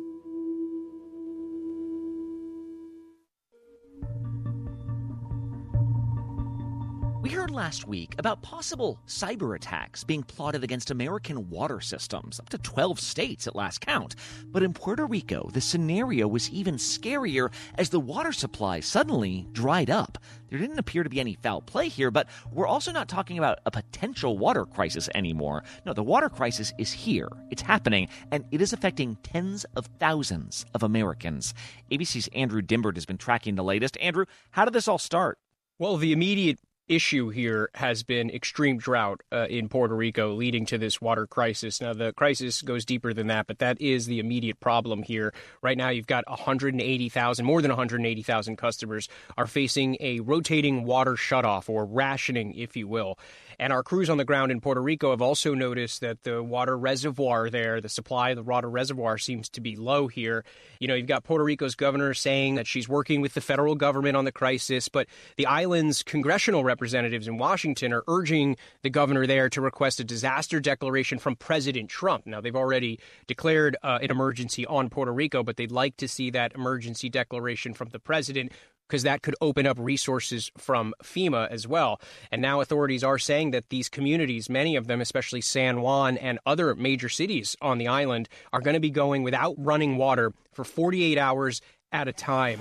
We heard last week about possible cyber attacks being plotted against American water systems, up to 12 states at last count. But in Puerto Rico, the scenario was even scarier as the water supply suddenly dried up. There didn't appear to be any foul play here, but we're also not talking about a potential water crisis anymore. No, the water crisis is here. It's happening, and it is affecting tens of thousands of Americans. ABC's Andrew Dimbert has been tracking the latest. Andrew, how did this all start? Well, the immediate issue here has been extreme drought in Puerto Rico, leading to this water crisis. Now, the crisis goes deeper than that, but that is the immediate problem here. Right now, you've got more than 180,000 customers are facing a rotating water shutoff, or rationing, if you will. And our crews on the ground in Puerto Rico have also noticed that the water reservoir there, the supply of the water reservoir, seems to be low here. You know, you've got Puerto Rico's governor saying that she's working with the federal government on the crisis, but the island's congressional representatives in Washington are urging the governor there to request a disaster declaration from President Trump. Now, they've already declared an emergency on Puerto Rico, but they'd like to see that emergency declaration from the president. because that could open up resources from FEMA as well. And now authorities are saying that these communities, many of them, especially San Juan and other major cities on the island, are going to be going without running water for 48 hours at a time.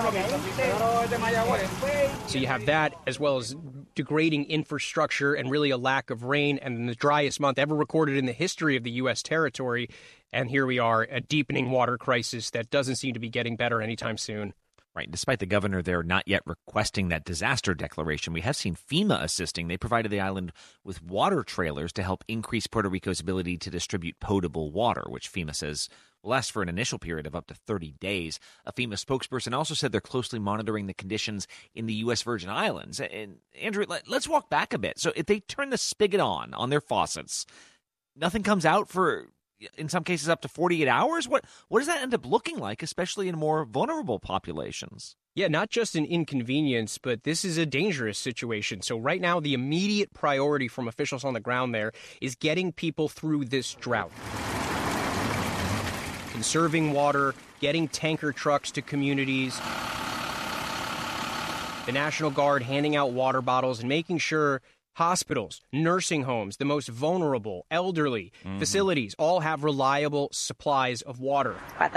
So you have that, as well as degrading infrastructure and really a lack of rain, and the driest month ever recorded in the history of the U.S. territory. And here we are, a deepening water crisis that doesn't seem to be getting better anytime soon. Right. Despite the governor there not yet requesting that disaster declaration, we have seen FEMA assisting. They provided the island with water trailers to help increase Puerto Rico's ability to distribute potable water, which FEMA says will last for an initial period of up to 30 days. A FEMA spokesperson also said they're closely monitoring the conditions in the U.S. Virgin Islands. And Andrew, let's walk back a bit. So if they turn the spigot on their faucets, nothing comes out for, in some cases, up to 48 hours? What does that end up looking like, especially in more vulnerable populations? Yeah, not just an inconvenience, but this is a dangerous situation. So right now, the immediate priority from officials on the ground there is getting people through this drought. Conserving water, getting tanker trucks to communities, the National Guard handing out water bottles and making sure hospitals, nursing homes, the most vulnerable, elderly facilities all have reliable supplies of water.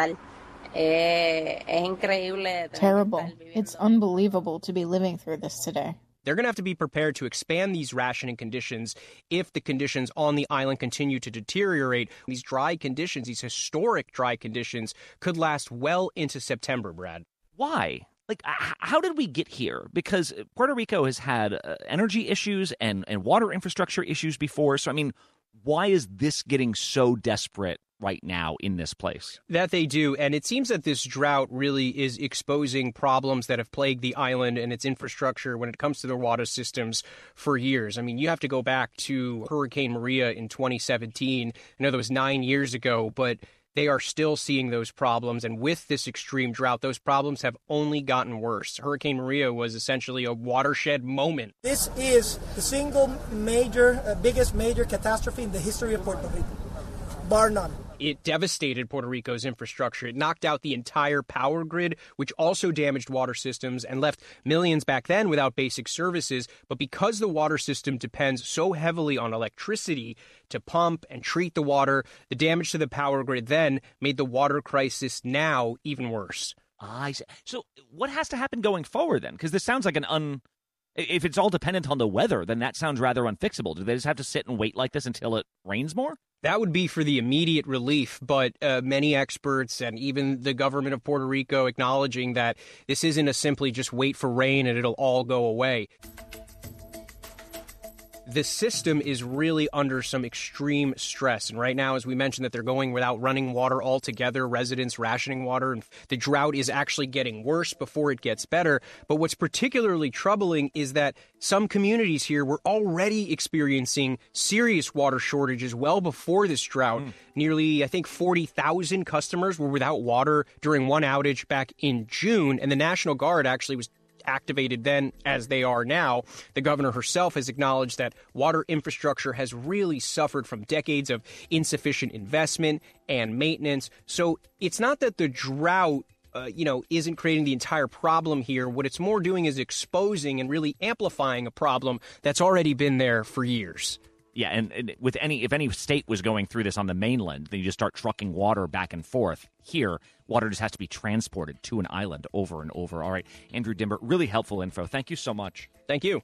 Terrible. It's unbelievable to be living through this today. They're going to have to be prepared to expand these rationing conditions if the conditions on the island continue to deteriorate. These dry conditions, these historic dry conditions, could last well into September, Brad. Why? Like, how did we get here? Because Puerto Rico has had energy issues and water infrastructure issues before. So, I mean, why is this getting so desperate right now in this place? That they do. And it seems that this drought really is exposing problems that have plagued the island and its infrastructure when it comes to their water systems for years. I mean, you have to go back to Hurricane Maria in 2017. I know that was 9 years ago, but they are still seeing those problems. And with this extreme drought, those problems have only gotten worse. Hurricane Maria was essentially a watershed moment. This is the single biggest major catastrophe in the history of Puerto Rico, bar none. It devastated Puerto Rico's infrastructure. It knocked out the entire power grid, which also damaged water systems and left millions back then without basic services. But because the water system depends so heavily on electricity to pump and treat the water, the damage to the power grid then made the water crisis now even worse. I see. So what has to happen going forward then? Because this sounds like if it's all dependent on the weather, then that sounds rather unfixable. Do they just have to sit and wait like this until it rains more? That would be for the immediate relief, but many experts and even the government of Puerto Rico acknowledging that this isn't a simply just wait for rain and it'll all go away. The system is really under some extreme stress. And right now, as we mentioned, that they're going without running water altogether, residents rationing water, and the drought is actually getting worse before it gets better. But what's particularly troubling is that some communities here were already experiencing serious water shortages well before this drought. Nearly, I think, 40,000 customers were without water during one outage back in June. And the National Guard actually was activated then as they are now. The governor herself has acknowledged that water infrastructure has really suffered from decades of insufficient investment and maintenance. So it's not that the drought isn't creating the entire problem here. What it's more doing is exposing and really amplifying a problem that's already been there for years. Yeah, and if any state was going through this on the mainland, then you just start trucking water back and forth. Here, water just has to be transported to an island over and over. All right, Andrew Dimber, really helpful info. Thank you so much. Thank you.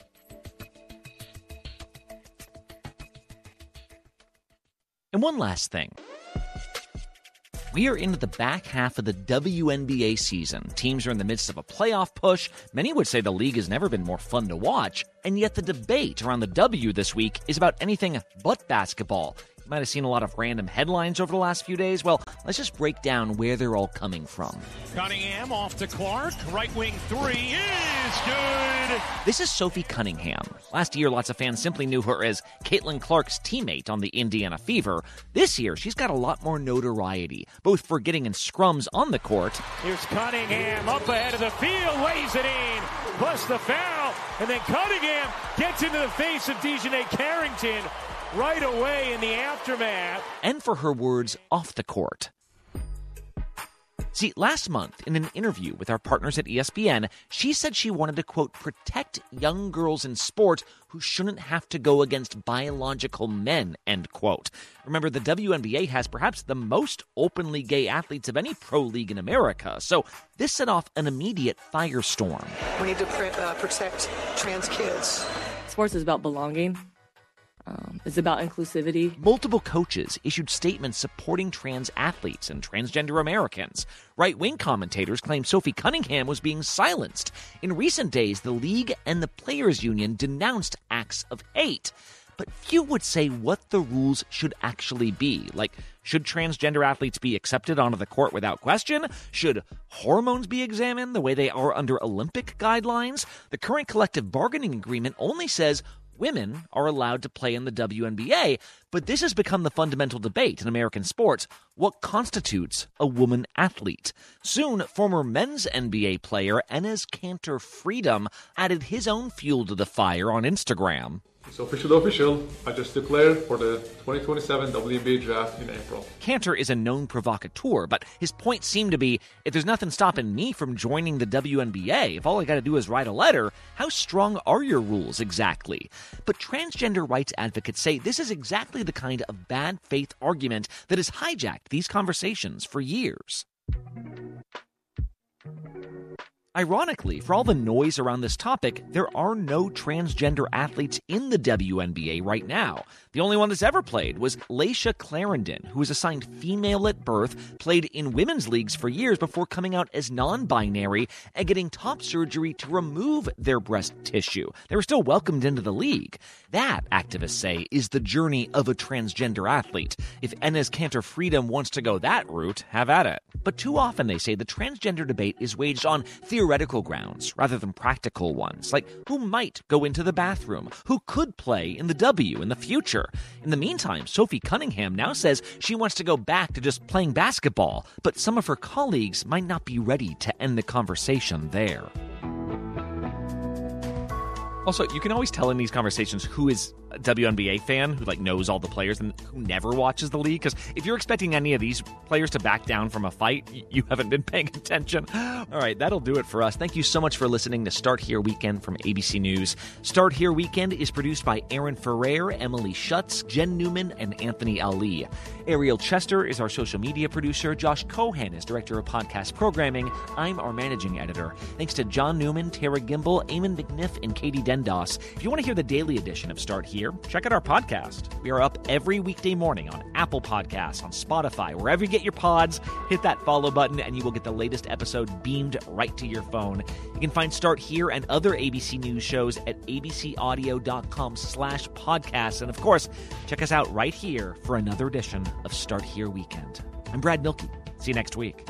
And one last thing. We are into the back half of the WNBA season. Teams are in the midst of a playoff push. Many would say the league has never been more fun to watch. And yet the debate around the W this week is about anything but basketball. You might have seen a lot of random headlines over the last few days. Well, let's just break down where they're all coming from. Cunningham off to Clark. Right wing three is good. This is Sophie Cunningham. Last year, lots of fans simply knew her as Caitlin Clark's teammate on the Indiana Fever. This year, she's got a lot more notoriety, both for getting in scrums on the court. Here's Cunningham up ahead of the field, lays it in, plus the foul. And then Cunningham gets into the face of DeJounte Carrington right away in the aftermath. And for her words off the court. See, last month, in an interview with our partners at ESPN, she said she wanted to, quote, protect young girls in sport who shouldn't have to go against biological men, end quote. Remember, the WNBA has perhaps the most openly gay athletes of any pro league in America, so this set off an immediate firestorm. We need to protect trans kids. Sports is about belonging. It's about inclusivity. Multiple coaches issued statements supporting trans athletes and transgender Americans. Right-wing commentators claim Sophie Cunningham was being silenced. In recent days, the league and the players' union denounced acts of hate. But few would say what the rules should actually be. Like, should transgender athletes be accepted onto the court without question? Should hormones be examined the way they are under Olympic guidelines? The current collective bargaining agreement only says women are allowed to play in the WNBA, but this has become the fundamental debate in American sports. What constitutes a woman athlete? Soon, former men's NBA player Enes Kanter Freedom added his own fuel to the fire on Instagram. It's official. I just declared for the 2027 WNBA draft in April. Kanter is a known provocateur, but his point seemed to be, if there's nothing stopping me from joining the WNBA, if all I got to do is write a letter, how strong are your rules exactly? But transgender rights advocates say this is exactly the kind of bad faith argument that has hijacked these conversations for years. Ironically, for all the noise around this topic, there are no transgender athletes in the WNBA right now. The only one that's ever played was Laisha Clarendon, who was assigned female at birth, played in women's leagues for years before coming out as non-binary and getting top surgery to remove their breast tissue. They were still welcomed into the league. That, activists say, is the journey of a transgender athlete. If Enes Kanter Freedom wants to go that route, have at it. But too often, they say, the transgender debate is waged on theoretical grounds rather than practical ones, like who might go into the bathroom, who could play in the W in the future. In the meantime, Sophie Cunningham now says she wants to go back to just playing basketball, but some of her colleagues might not be ready to end the conversation there. Also, you can always tell in these conversations who is a WNBA fan, who knows all the players and who never watches the league. Because if you're expecting any of these players to back down from a fight, you haven't been paying attention. All right, that'll do it for us. Thank you so much for listening to Start Here Weekend from ABC News. Start Here Weekend is produced by Aaron Ferrer, Emily Schutz, Jen Newman, and Anthony Ali. Ariel Chester is our social media producer. Josh Cohan is director of podcast programming. I'm our managing editor. Thanks to John Newman, Tara Gimbel, Eamon McNiff, and Katie Dendos. If you want to hear the daily edition of Start Here, check out our podcast. We are up every weekday morning on Apple Podcasts, on Spotify, wherever you get your pods. Hit that follow button and you will get the latest episode beamed right to your phone. You can find Start Here and other ABC News shows at abcaudio.com/podcasts. And of course, check us out right here for another edition of Start Here Weekend. I'm Brad Milkey. See you next week.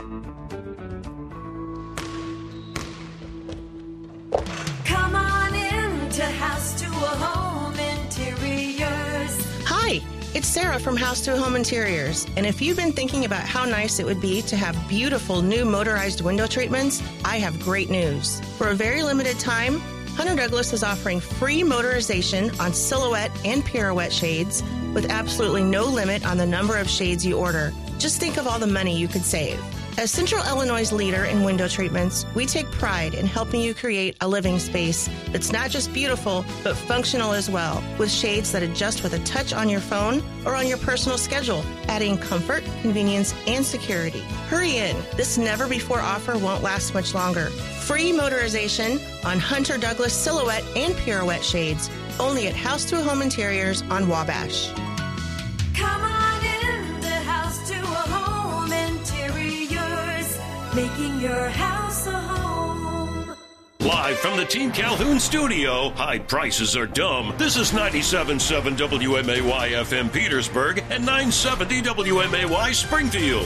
Come on into House to a Home Interiors. Hi, it's Sarah from House to a Home Interiors. And if you've been thinking about how nice it would be to have beautiful new motorized window treatments, I have great news. For a very limited time, Hunter Douglas is offering free motorization on silhouette and pirouette shades with absolutely no limit on the number of shades you order. Just think of all the money you could save. As Central Illinois' leader in window treatments, we take pride in helping you create a living space that's not just beautiful, but functional as well, with shades that adjust with a touch on your phone or on your personal schedule, adding comfort, convenience, and security. Hurry in. This never-before offer won't last much longer. Free motorization on Hunter Douglas silhouette and pirouette shades, only at House to a Home Interiors on Wabash. Come on in the House to a Home Interiors, making your house a home. Live from the Team Calhoun studio, high prices are dumb. This is 97.7 WMAY FM Petersburg and 970 WMAY Springfield.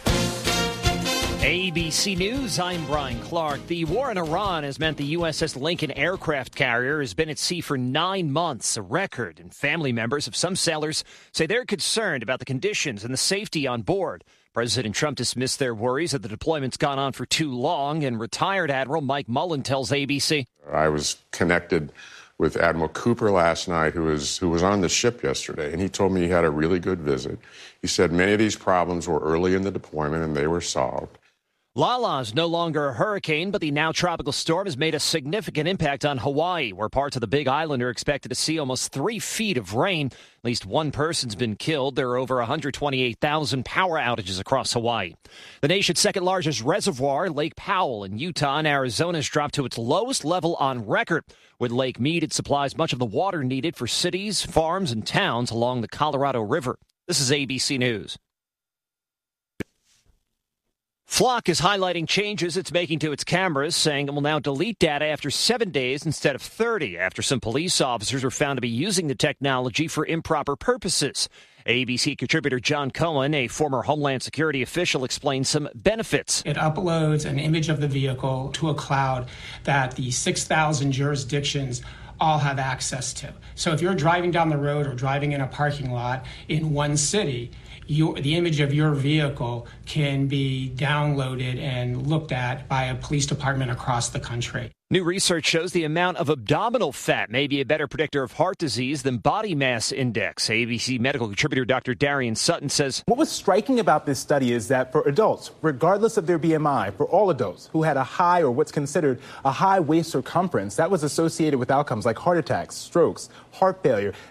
ABC News, I'm Brian Clark. The war in Iran has meant the USS Lincoln aircraft carrier has been at sea for 9 months, a record, and family members of some sailors say they're concerned about the conditions and the safety on board. President Trump dismissed their worries that the deployment's gone on for too long, and retired Admiral Mike Mullen tells ABC. I was connected with Admiral Cooper last night, who was on the ship yesterday, and he told me he had a really good visit. He said many of these problems were early in the deployment and they were solved. Lala's no longer a hurricane, but the now tropical storm has made a significant impact on Hawaii, where parts of the Big Island are expected to see almost 3 feet of rain. At least one person's been killed. There are over 128,000 power outages across Hawaii. The nation's second largest reservoir, Lake Powell in Utah and Arizona, has dropped to its lowest level on record. With Lake Mead, it supplies much of the water needed for cities, farms, and towns along the Colorado River. This is ABC News. Flock is highlighting changes it's making to its cameras, saying it will now delete data after 7 days instead of 30, after some police officers were found to be using the technology for improper purposes. ABC contributor John Cohen, a former Homeland Security official, explains some benefits. It uploads an image of the vehicle to a cloud that the 6,000 jurisdictions all have access to. So if you're driving down the road or driving in a parking lot in one city, the image of your vehicle can be downloaded and looked at by a police department across the country. New research shows the amount of abdominal fat may be a better predictor of heart disease than body mass index. ABC medical contributor Dr. Darian Sutton says, what was striking about this study is that for adults, regardless of their BMI, for all adults who had a high or what's considered a high waist circumference, that was associated with outcomes like heart attacks, strokes, heart failure,